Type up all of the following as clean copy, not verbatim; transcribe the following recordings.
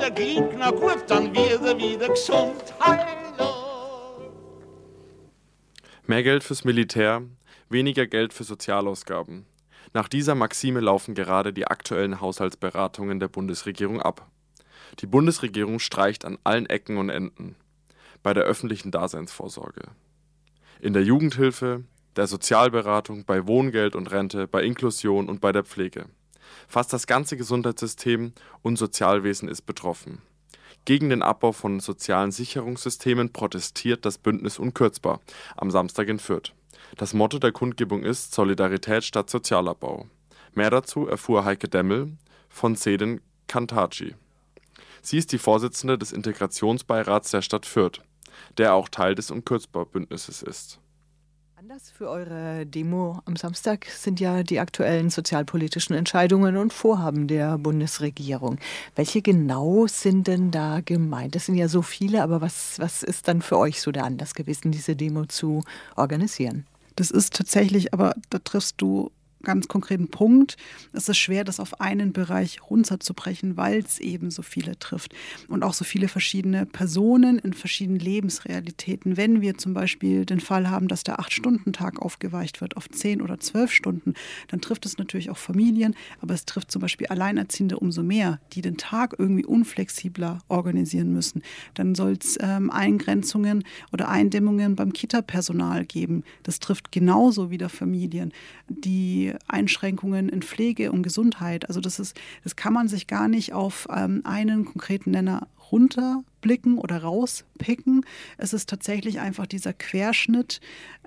wieder geht, na gut, dann wird er wieder gesund. Hallo. Mehr Geld fürs Militär, weniger Geld für Sozialausgaben. Nach dieser Maxime laufen gerade die aktuellen Haushaltsberatungen der Bundesregierung ab. Die Bundesregierung streicht an allen Ecken und Enden. Bei der öffentlichen Daseinsvorsorge, in der Jugendhilfe, der Sozialberatung, bei Wohngeld und Rente, bei Inklusion und bei der Pflege. Fast das ganze Gesundheitssystem und Sozialwesen ist betroffen. Gegen den Abbau von sozialen Sicherungssystemen protestiert das Bündnis Unkürzbar am Samstag in Fürth. Das Motto der Kundgebung ist Solidarität statt Sozialabbau. Mehr dazu erfuhr Heike Demmel von Sedin Kantaci. Sie ist die Vorsitzende des Integrationsbeirats der Stadt Fürth, der auch Teil des Unkürzbar-Bündnisses ist. Anlass für eure Demo am Samstag sind ja die aktuellen sozialpolitischen Entscheidungen und Vorhaben der Bundesregierung. Welche genau sind denn da gemeint? Das sind ja so viele, aber was ist dann für euch so der Anlass gewesen, diese Demo zu organisieren? Das ist tatsächlich, aber da triffst du ganz konkreten Punkt. Es ist schwer, das auf einen Bereich runterzubrechen, weil es eben so viele trifft und auch so viele verschiedene Personen in verschiedenen Lebensrealitäten. Wenn wir zum Beispiel den Fall haben, dass der 8-Stunden-Tag aufgeweicht wird auf 10 oder 12 Stunden, dann trifft es natürlich auch Familien, aber es trifft zum Beispiel Alleinerziehende umso mehr, die den Tag irgendwie unflexibler organisieren müssen. Dann soll es Eingrenzungen oder Eindämmungen beim Kita-Personal geben. Das trifft genauso wieder Familien, die Einschränkungen in Pflege und Gesundheit. Also das kann man sich gar nicht auf einen konkreten Nenner runterblicken oder rauspicken. Es ist tatsächlich einfach dieser Querschnitt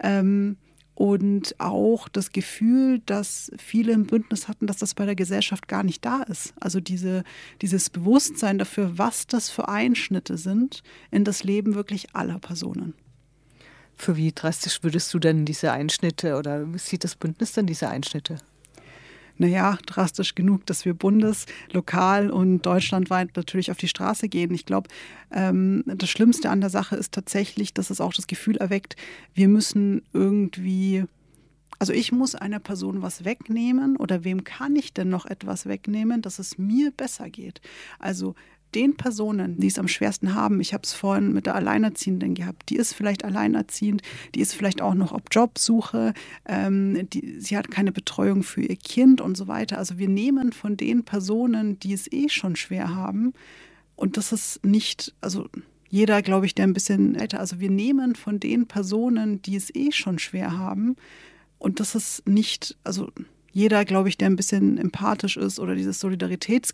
und auch das Gefühl, dass viele im Bündnis hatten, dass das bei der Gesellschaft gar nicht da ist. Also dieses Bewusstsein dafür, was das für Einschnitte sind in das Leben wirklich aller Personen. Für wie drastisch würdest du denn diese Einschnitte oder wie sieht das Bündnis denn diese Einschnitte? Naja, drastisch genug, dass wir lokal und deutschlandweit natürlich auf die Straße gehen. Ich glaube, das Schlimmste an der Sache ist tatsächlich, dass es auch das Gefühl erweckt, wir müssen irgendwie, also ich muss einer Person was wegnehmen oder wem kann ich denn noch etwas wegnehmen, dass es mir besser geht. Also den Personen, die es am schwersten haben, ich habe es vorhin mit der Alleinerziehenden gehabt, die ist vielleicht alleinerziehend, die ist vielleicht auch noch auf Jobsuche, sie hat keine Betreuung für ihr Kind und so weiter. Also wir nehmen von den Personen, die es schon schwer haben, und das ist nicht, also jeder, glaube ich, der ein bisschen älter, also wir nehmen von den Personen, die es schon schwer haben, und das ist nicht, also jeder, glaube ich, der ein bisschen empathisch ist oder dieses Solidaritätsgefühl